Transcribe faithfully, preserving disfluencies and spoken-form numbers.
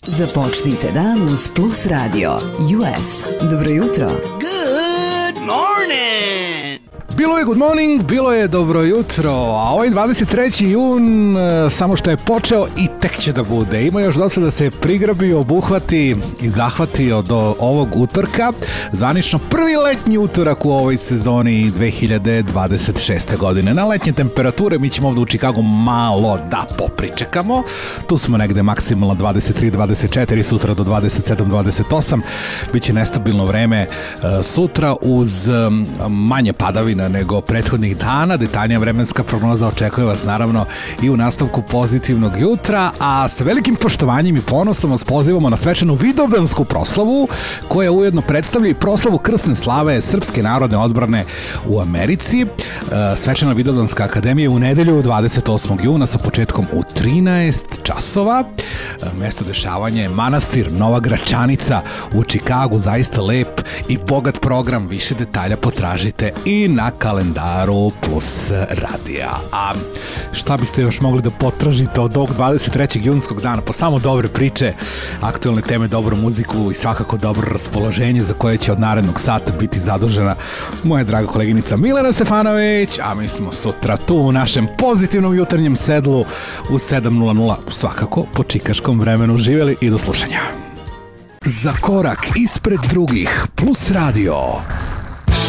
Započnite dan uz Plus Radio U S. Dobro jutro. Good morning! Bilo je good morning, bilo je dobro jutro, a ovaj dvadeset treći jun samo što je počeo i tek će da bude. Ima još dosta da se prigrabi, obuhvati i zahvatio do ovog utorka. Zvanično prvi letnji utorak u ovoj sezoni dve hiljade dvadeset šeste. godine. Na letnje temperature mi ćemo ovdje u Čikagu malo da popričekamo. Tu smo negde maksimalno dvadeset tri dvadeset četiri, sutra do dvadeset sedam dvadeset osam. Biće nestabilno vreme sutra uz manje padavina nego prethodnih dana. Detaljnija vremenska prognoza očekuje vas naravno i u nastavku pozitivnog jutra, a sa velikim poštovanjem i ponosom vas pozivamo na svečanu vidovdansku proslavu koja ujedno predstavlja i proslavu krsne slave Srpske narodne odbrane u Americi. Svečana vidovdanska akademija u nedelju dvadeset osmog juna sa početkom u trinaest časova. Mesto dešavanja je manastir Nova Gračanica u Čikagu, zaista lep i bogat program. Više detalja potražite i na kalendaru Plus radija. A šta biste još mogli da potražite od ovog dvadeset trećeg junskog dana? Pa samo dobre priče, aktualne teme, dobru muziku i svakako dobro raspoloženje za koje će od narednog sata biti zadužena moja draga koleginica Milena Stefanović, a mi smo sutra tu u našem pozitivnom jutarnjem sedlu u sedam nula nula, svakako po čikaškom vremenu. Živjeli i do slušanja. Za korak ispred drugih, Plus Radio.